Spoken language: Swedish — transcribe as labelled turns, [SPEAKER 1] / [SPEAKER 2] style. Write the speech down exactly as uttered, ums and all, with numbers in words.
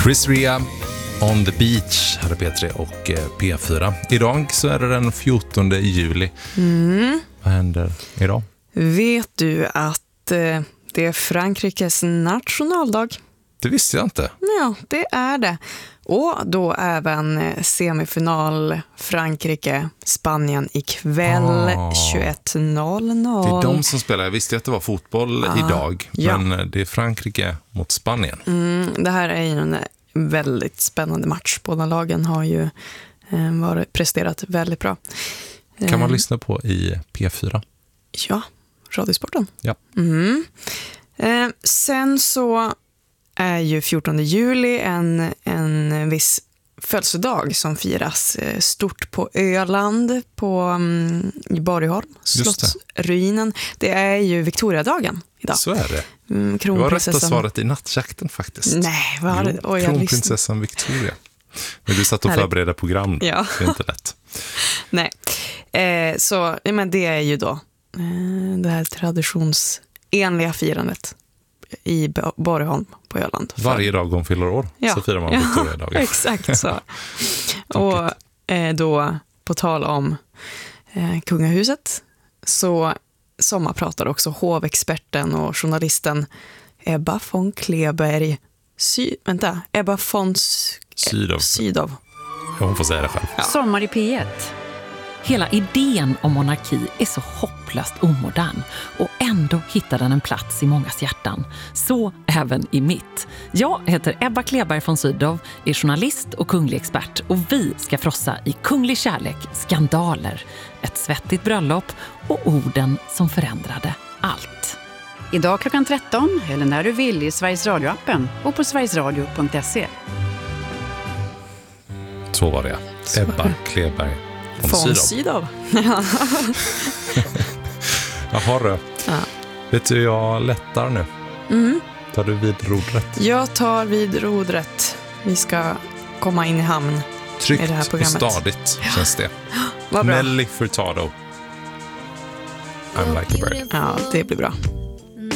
[SPEAKER 1] Chris Rea, On the Beach, hade P tre och P fyra. Idag så är det den fjortonde juli.
[SPEAKER 2] Mm.
[SPEAKER 1] Vad händer idag?
[SPEAKER 2] Vet du att eh, det är Frankrikes nationaldag?
[SPEAKER 1] Det visste jag inte.
[SPEAKER 2] Ja, det är det. Och då även semifinal Frankrike-Spanien ikväll
[SPEAKER 1] ah,
[SPEAKER 2] tjugoett noll noll.
[SPEAKER 1] Det är de som spelar. Jag visste att det var fotboll ah, idag.
[SPEAKER 2] Ja.
[SPEAKER 1] Men det är Frankrike mot Spanien.
[SPEAKER 2] Mm, det här är ju en väldigt spännande match. Båda lagen har ju eh, varit presterat väldigt bra.
[SPEAKER 1] Kan man eh, lyssna på i P fyra?
[SPEAKER 2] Ja, Radiosporten.
[SPEAKER 1] Ja.
[SPEAKER 2] Mm. Eh, sen så är ju fjortonde juli en, en viss födelsedag som firas stort på Öland, på um, i Borgholm, slottsruinen. Det. det är ju Victoriadagen idag.
[SPEAKER 1] Så är det.
[SPEAKER 2] Mm,
[SPEAKER 1] det var rätta svaret i nattjakten faktiskt.
[SPEAKER 2] Nej, vad det?
[SPEAKER 1] Jo, kronprinsessan Victoria. Men du satt och förberedde program då. Ja. Det är inte lätt.
[SPEAKER 2] Nej, eh, så men det är ju då eh, det här traditionsenliga firandet i Borgholm på Öland.
[SPEAKER 1] Varje dag hon fyller år ja. så firar man Victoria-dagen.
[SPEAKER 2] Ja, exakt så. Och eh, då på tal om eh, kungahuset så sommarpratar också hovexperten och journalisten Ebba von Kleberg Sy- vänta, Ebba von
[SPEAKER 1] Sydow.
[SPEAKER 2] Sydow.
[SPEAKER 1] Ja, hon får säga det själv.
[SPEAKER 3] Ja. Sommar i P ett. Hela idén om monarki är så hopplöst omodern och ändå hittar den en plats i mångas hjärtan. Så även i mitt. Jag heter Ebba Kleberg von Sydow, är journalist och kunglig expert och vi ska frossa i kunglig kärlek, skandaler, ett svettigt bröllop och orden som förändrade allt.
[SPEAKER 4] Idag klockan tretton eller när du vill i Sveriges Radio-appen och på sverigesradio punkt se.
[SPEAKER 1] Så var det. Ebba Kleberg
[SPEAKER 2] von Sydow.
[SPEAKER 1] Jaha då. Ja. Vet du, jag lättar nu.
[SPEAKER 2] Mm.
[SPEAKER 1] Tar du vid rodret?
[SPEAKER 2] Jag tar vid rodret. Vi ska komma in i hamn.
[SPEAKER 1] Tryggt
[SPEAKER 2] i det här programmet.
[SPEAKER 1] Och stadigt ja. Känns det.
[SPEAKER 2] Vad bra.
[SPEAKER 1] Nelly Furtado. I'm like a bird.
[SPEAKER 2] Ja, det blir bra.